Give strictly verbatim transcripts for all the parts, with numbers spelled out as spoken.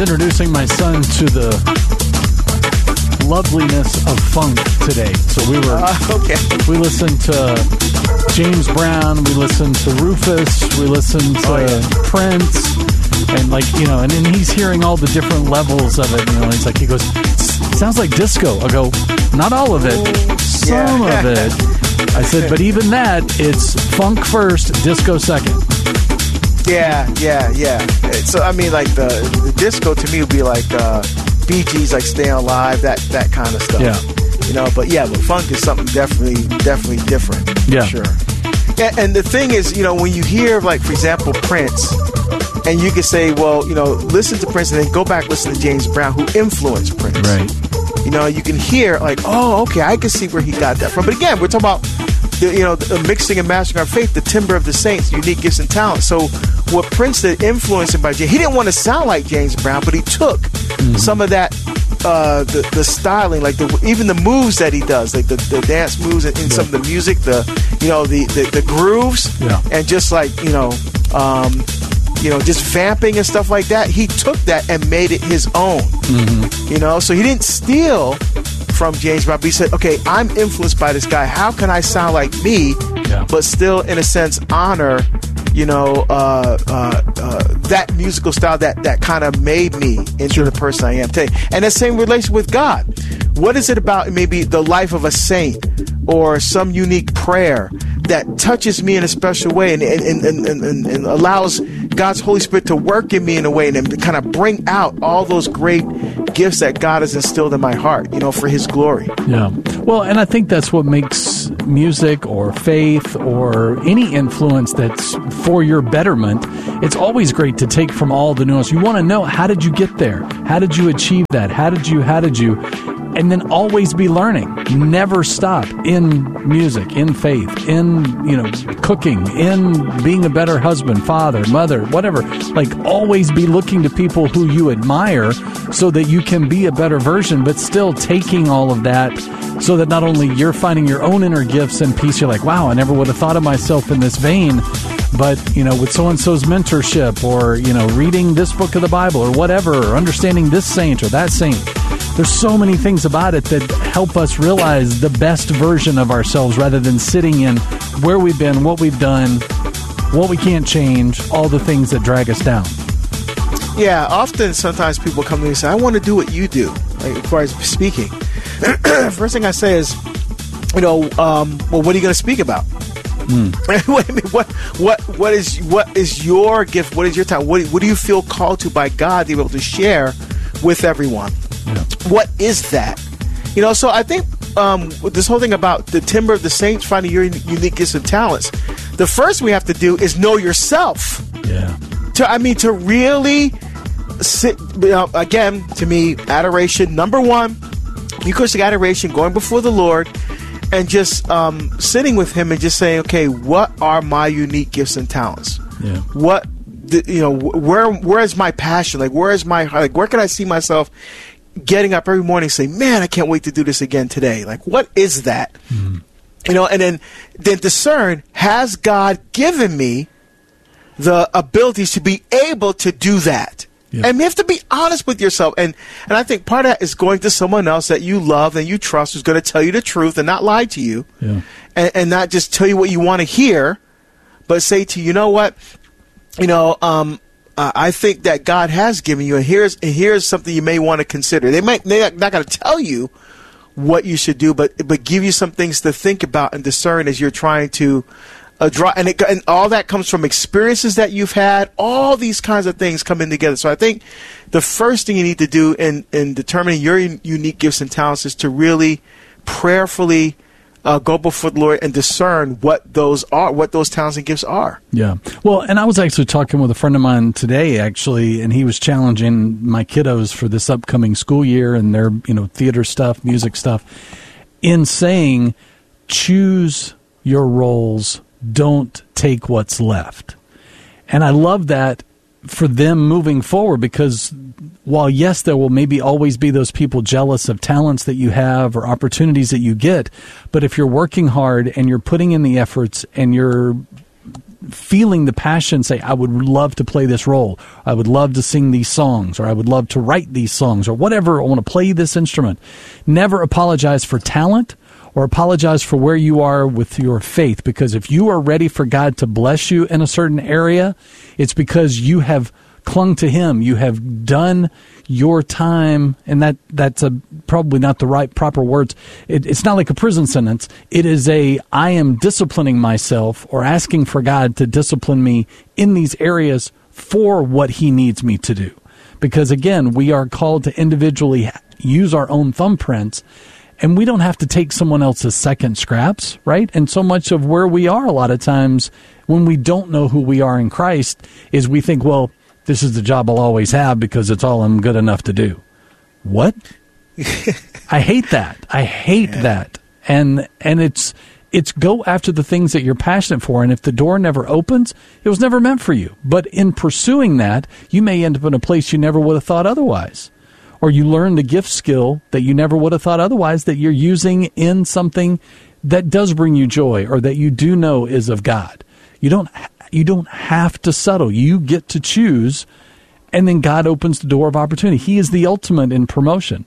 Introducing my son to the loveliness of funk today. So we were uh, okay. We listened to James Brown, we listened to Rufus, we listened to oh, yeah. Prince, and like you know, and then he's hearing all the different levels of it. You know, and he's like, he goes, "Sounds like disco." I go, "Not all of it, some yeah. of it." I said, "But even that, it's funk first, disco second." Yeah, yeah, yeah. So I mean, like the, the disco to me would be like uh, Bee Gees, like "Stay Alive," that that kind of stuff. Yeah, you know. But yeah, but funk is something definitely, definitely different. Yeah, for sure. And, and the thing is, you know, when you hear, like, for example, Prince, and you can say, well, you know, listen to Prince, and then go back listen to James Brown, who influenced Prince. Right. You know, you can hear like, oh, okay, I can see where he got that from. But again, we're talking about the, you know, the mixing and mastering our faith, the timbre of the saints, unique gifts and talents. So what Prince did, influenced him by James, he didn't want to sound like James Brown, but he took mm-hmm. some of that, uh, the the styling, like the even the moves that he does, like the, the dance moves and, and yeah. some of the music, the you know the the, the grooves, yeah. and just like you know. Um, You know, just vamping and stuff like that. He took that and made it his own. Mm-hmm. You know, so he didn't steal from James Brown, but he said, okay, I'm influenced by this guy. How can I sound like me, yeah. but still, in a sense, honor, you know, uh, uh, uh, that musical style that, that kind of made me into the person I am today. And the same relation with God. What is it about maybe the life of a saint or some unique prayer that touches me in a special way and, and, and, and, and allows God's Holy Spirit to work in me in a way and to kind of bring out all those great gifts that God has instilled in my heart, you know, for His glory. Yeah. Well, and I think that's what makes music or faith or any influence that's for your betterment. It's always great to take from all the nuance. You want to know, how did you get there? How did you achieve that? How did you, how did you? And then always be learning. Never stop in music, in faith, in, you know, cooking, in being a better husband, father, mother, whatever. Like, always be looking to people who you admire so that you can be a better version, but still taking all of that so that not only you're finding your own inner gifts and peace, you're like, wow, I never would have thought of myself in this vein, but, you know, with so-and-so's mentorship or, you know, reading this book of the Bible or whatever, or understanding this saint or that saint. There's so many things about it that help us realize the best version of ourselves rather than sitting in where we've been, what we've done, what we can't change, all the things that drag us down. Yeah, often sometimes people come to me and say, I want to do what you do, like, as far as speaking. First thing I say is, you know, um, well, what are you going to speak about? Mm. Wait a minute, what, what, what is, what is your gift? What is your time? What, what do you feel called to by God to be able to share with everyone? Yeah. What is that? You know, so I think um, with this whole thing about the timbre of the saints, finding your unique gifts and talents, the first we have to do is know yourself. Yeah. To, I mean, to really sit, you know, again, to me, adoration, number one, Eucharistic adoration, going before the Lord and just um, sitting with Him and just saying, okay, what are my unique gifts and talents? Yeah. What, the, you know, where where is my passion? Like, where is my, like, where can I see myself getting up every morning and saying, man, I can't wait to do this again today? Like, what is that? Mm-hmm. You know, and then, then discern, has God given me the abilities to be able to do that? Yep. And you have to be honest with yourself. And, and I think part of that is going to someone else that you love and you trust, who's going to tell you the truth and not lie to you. Yeah. And, and not just tell you what you want to hear, but say to you, you know what? You know, um, uh, I think that God has given you, and here's and here's something you may want to consider. They might they're not going to tell you what you should do, but but give you some things to think about and discern as you're trying to uh, draw. And it, and all that comes from experiences that you've had. All these kinds of things come in together. So I think the first thing you need to do in in determining your un- unique gifts and talents is to really prayerfully Uh, go before the Lord and discern what those are, what those talents and gifts are. Yeah. Well, and I was actually talking with a friend of mine today, actually, and he was challenging my kiddos for this upcoming school year and their, you know, theater stuff, music stuff, in saying, choose your roles, don't take what's left. And I love that for them moving forward, because while, yes, there will maybe always be those people jealous of talents that you have or opportunities that you get, but if you're working hard and you're putting in the efforts and you're feeling the passion, say, I would love to play this role, I would love to sing these songs, or I would love to write these songs, or whatever, I want to play this instrument. Never apologize for talent or apologize for where you are with your faith, because if you are ready for God to bless you in a certain area, it's because you have clung to Him. You have done your time, and that that's a, probably not the right proper words. It, it's not like a prison sentence. It is a, I am disciplining myself or asking for God to discipline me in these areas for what He needs me to do. Because again, we are called to individually use our own thumbprints, and we don't have to take someone else's second scraps, right? And so much of where we are a lot of times when we don't know who we are in Christ is we think, well, this is the job I'll always have because it's all I'm good enough to do. What? I hate that. I hate yeah. that. And and it's it's go after the things that you're passionate for. And if the door never opens, it was never meant for you. But in pursuing that, you may end up in a place you never would have thought otherwise. Or you learn the gift skill that you never would have thought otherwise that you're using in something that does bring you joy or that you do know is of God. You don't you don't have to settle. You get to choose, and then God opens the door of opportunity. He is the ultimate in promotion.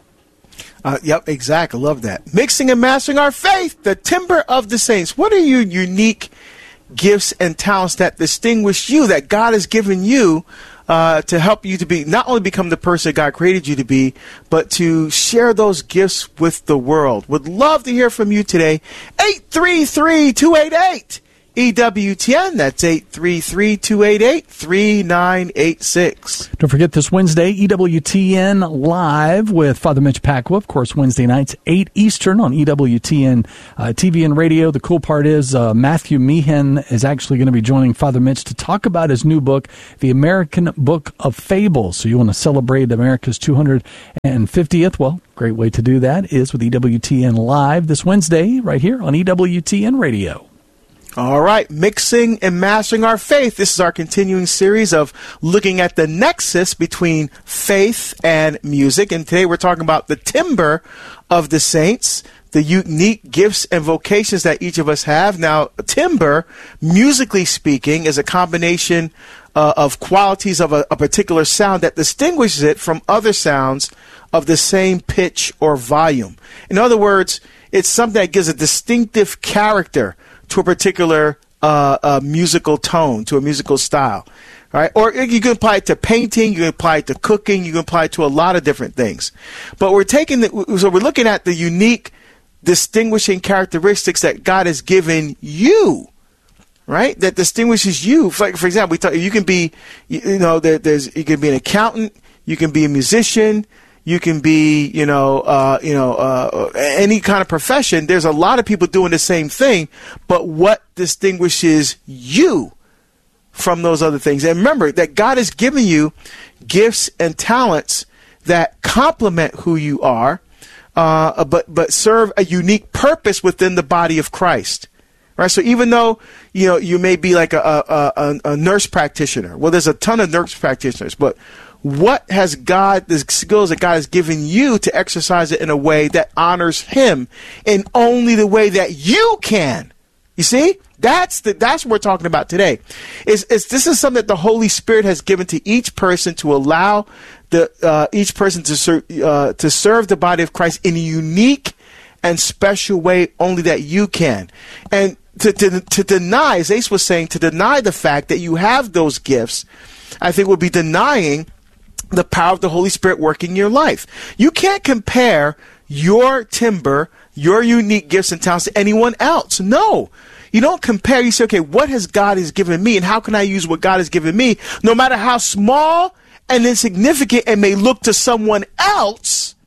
Uh, yep, exactly. Love that. Mixing and mastering our faith, the timber of the saints. What are your unique gifts and talents that distinguish you, that God has given you uh, to help you to be, not only become the person God created you to be, but to share those gifts with the world? Would love to hear from you today. eight three three, two eight eight, E W T N. That's eight three three, two eight eight, three nine eight six. Don't forget this Wednesday, E W T N Live with Father Mitch Pacwa. Of course, Wednesday nights, eight Eastern on E W T N uh, T V and radio. The cool part is uh, Matthew Meehan is actually going to be joining Father Mitch to talk about his new book, The American Book of Fables. So you want to celebrate America's two hundred fiftieth? Well, great way to do that is with E W T N Live this Wednesday right here on E W T N Radio. All right, mixing and mastering our faith. This is our continuing series of looking at the nexus between faith and music. And today we're talking about the timber of the saints, the unique gifts and vocations that each of us have. Now, timbre, musically speaking, is a combination uh, of qualities of a, a particular sound that distinguishes it from other sounds of the same pitch or volume. In other words, it's something that gives a distinctive character to a particular uh, uh, musical tone, to a musical style, right? Or you can apply it to painting, you can apply it to cooking, you can apply it to a lot of different things. But we're taking the, so we're looking at the unique, distinguishing characteristics that God has given you, right? That distinguishes you. For, for example, we talk, you can be, you know, there, there's you can be an accountant, you can be a musician. You can be, you know, uh, you know, uh, any kind of profession. There's a lot of people doing the same thing, but what distinguishes you from those other things? And remember that God has given you gifts and talents that complement who you are, uh, but but serve a unique purpose within the body of Christ. Right. So even though, you know, you may be like a, a, a, a nurse practitioner. Well, there's a ton of nurse practitioners, but what has God, the skills that God has given you to exercise it in a way that honors Him in only the way that you can? You see, that's the, that's what we're talking about today. Is is this is something that the Holy Spirit has given to each person to allow the uh, each person to serve uh, to serve the body of Christ in a unique and special way only that you can. And to to, to deny, as Ace was saying, to deny the fact that you have those gifts, I think would be denying the power of the Holy Spirit working in your life. You can't compare your timbre, your unique gifts and talents to anyone else. No. You don't compare. You say, okay, what has God has given me and how can I use what God has given me? No matter how small and insignificant it may look to someone else,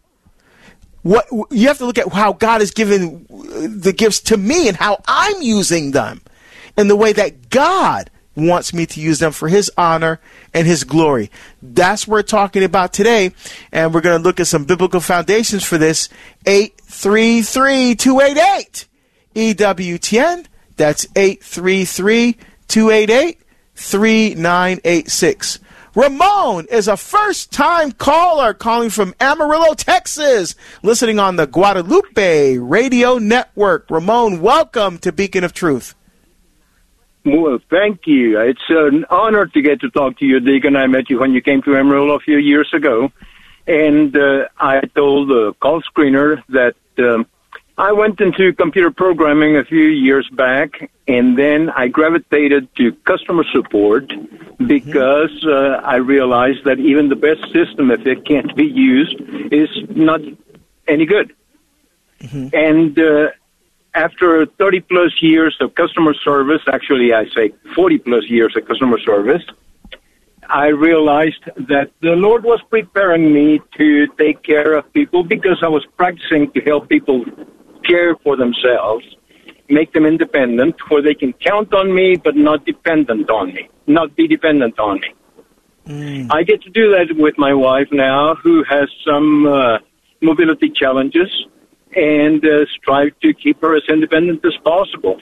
what you have to look at how God has given the gifts to me and how I'm using them in the way that God wants me to use them for His honor and His glory. That's what we're talking about today, and we're going to look at some biblical foundations for this. eight three three, two eight eight, E W T N. That's eight three three, two eight eight, three nine eight six. Ramon is a first-time caller calling from Amarillo, Texas, listening on the Guadalupe Radio Network. Ramon, welcome to Beacon of Truth. Well, thank you. It's an honor to get to talk to you, Deacon. I met you when you came to Emerald a few years ago. And uh, I told the call screener that um, I went into computer programming a few years back, and then I gravitated to customer support because uh, I realized that even the best system, if it can't be used, is not any good. Mm-hmm. And uh, after thirty-plus years of customer service, actually I say forty-plus years of customer service, I realized that the Lord was preparing me to take care of people because I was practicing to help people care for themselves, make them independent, where they can count on me but not dependent on me, not be dependent on me. Mm. I get to do that with my wife now, who has some uh, mobility challenges, and uh, strive to keep her as independent as possible.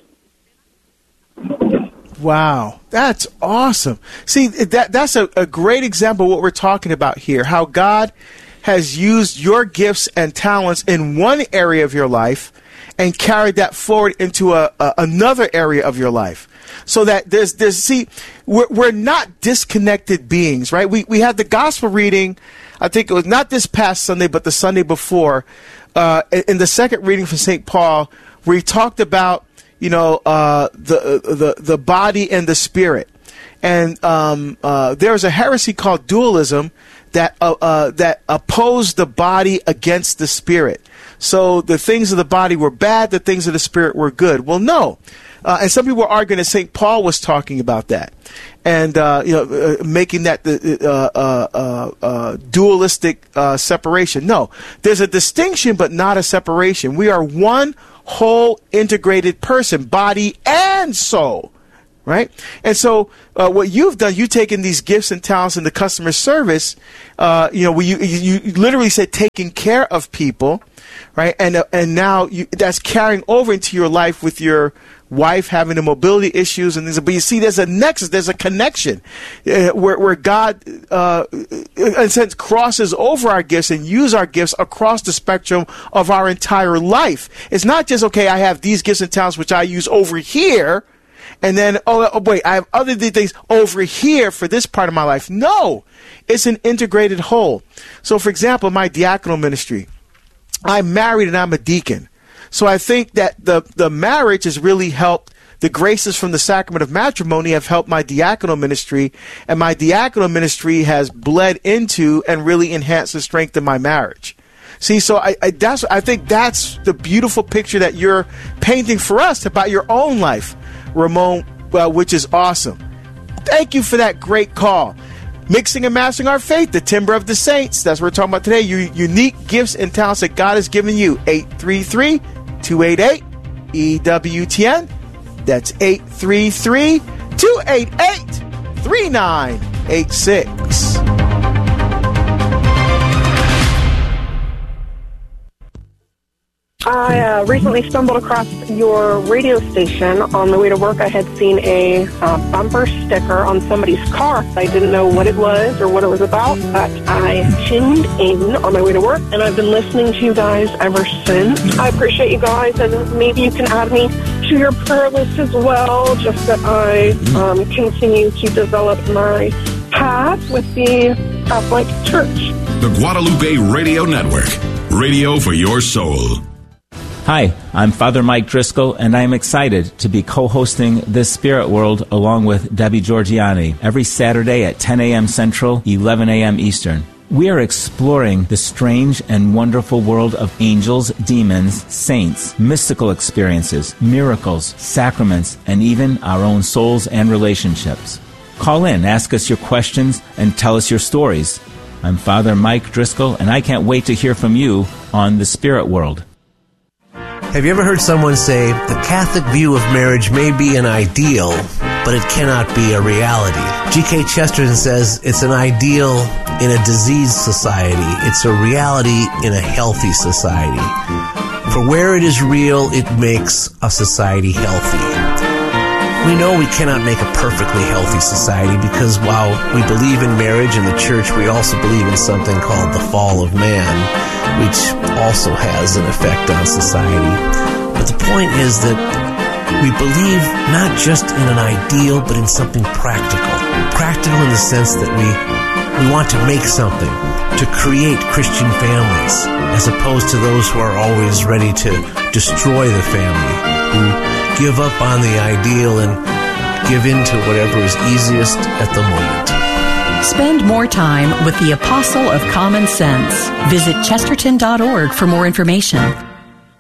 Wow, that's awesome. See, that that's a, a great example of what we're talking about here, how God has used your gifts and talents in one area of your life and carried that forward into a, a another area of your life. So that there's, there's see, we're, we're not disconnected beings, right? We, we had the gospel reading, I think it was not this past Sunday, but the Sunday before, uh, in the second reading from Saint Paul, where he talked about, you know, uh, the, the, the body and the spirit. And, um, uh, there's a heresy called dualism that, uh, uh, that opposed the body against the spirit. So the things of the body were bad, the things of the spirit were good. Well, no. Uh, and some people are arguing that Saint Paul was talking about that, and uh, you know, uh, making that the uh, uh, uh, uh, dualistic uh, separation. No, there's a distinction, but not a separation. We are one whole integrated person, body and soul, right? And so, uh, what you've done, you've taken these gifts and talents into customer service. Uh, you know, where you you literally said taking care of people, right? And uh, and now you, that's carrying over into your life with your wife having the mobility issues and things. But you see, there's a nexus, there's a connection uh, where, where God, uh, in a sense, crosses over our gifts and use our gifts across the spectrum of our entire life. It's not just, okay, I have these gifts and talents which I use over here, and then, oh, oh wait, I have other things over here for this part of my life. No, it's an integrated whole. So, for example, my diaconal ministry, I'm married and I'm a deacon. So I think that the, the marriage has really helped. The graces from the sacrament of matrimony have helped my diaconal ministry, and my diaconal ministry has bled into and really enhanced the strength of my marriage. See, so I, I, that's, I think that's the beautiful picture that you're painting for us about your own life, Ramon, well, which is awesome. Thank you for that great call. Mixing and mastering our faith, the timber of the saints. That's what we're talking about today. Your unique gifts and talents that God has given you. eight three three, two eight eight, E W T N. That's eight three three, two eight eight, three nine eight six. I uh, recently stumbled across your radio station on the way to work. I had seen a uh, bumper sticker on somebody's car. I didn't know what it was or what it was about, but I tuned in on my way to work, and I've been listening to you guys ever since. I appreciate you guys, and maybe you can add me to your prayer list as well, just that I um, continue to develop my path with the Catholic Church. The Guadalupe Radio Network, radio for your soul. Hi, I'm Father Mike Driscoll, and I am excited to be co-hosting This Spirit World along with Debbie Georgiani every Saturday at ten a.m. Central, eleven a.m. Eastern. We are exploring the strange and wonderful world of angels, demons, saints, mystical experiences, miracles, sacraments, and even our own souls and relationships. Call in, ask us your questions, and tell us your stories. I'm Father Mike Driscoll, and I can't wait to hear from you on The Spirit World. Have you ever heard someone say, the Catholic view of marriage may be an ideal, but it cannot be a reality? G K Chesterton says it's an ideal in a diseased society. It's a reality in a healthy society. For where it is real, it makes a society healthy. We know we cannot make a perfectly healthy society because while we believe in marriage in the church, we also believe in something called the fall of man, which also has an effect on society. But the point is that We believe not just in an ideal, but in something practical. Practical in the sense that we we want to make something, to create Christian families, as opposed to those who are always ready to destroy the family, who give up on the ideal and give in to whatever is easiest at the moment. Spend more time with the Apostle of Common Sense. Visit Chesterton dot org for more information.